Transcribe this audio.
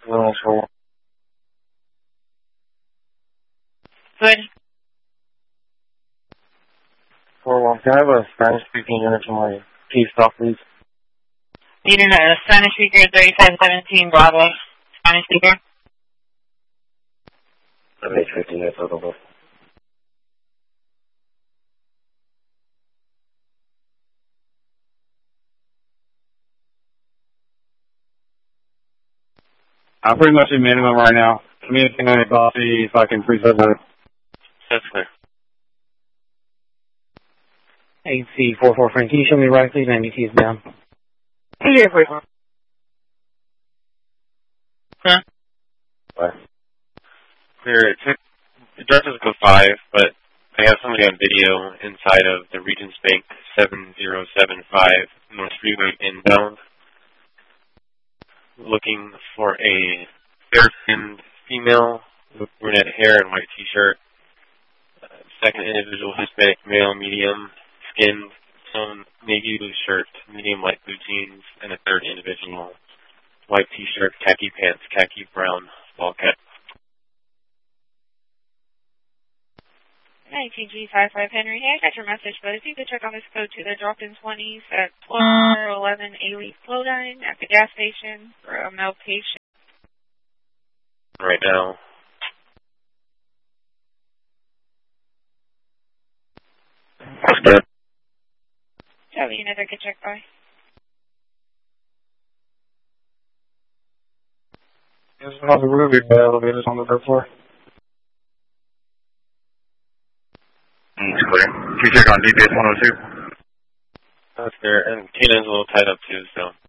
Good. 4-1. Can I have a Spanish-speaking unit to my key stop, please? Need a Spanish speaker, 3517 Bravo. Spanish speaker. MH15, that's over. I'm pretty much in minimum right now. Communicating on coffee if I can preset that. That's clear. AC44 Frank, can you show me right, please? NBT is down. Yeah, 44. Huh? What? Clear. Addresses go 5, but I have somebody on video inside of the Regents Bank 7075 North Freeway inbound, looking for a fair-skinned female with brunette hair and white t-shirt. Second individual, Hispanic male, medium skinned, some navy blue shirt, medium light blue jeans, and a third individual, white t-shirt, khaki pants, khaki brown ball cap. ITG 55 Henry. Hey, I got your message, but if you could check on this code to the drop-in 20s at 1211 A-Leaf Flowline at the gas station for a male patient. Right now. That's good. Tell me another could check by. There's another Ruby elevators on the third floor. It's clear. Can you check on DPS 102? That's clear. And Keenan's a little tied up too, so.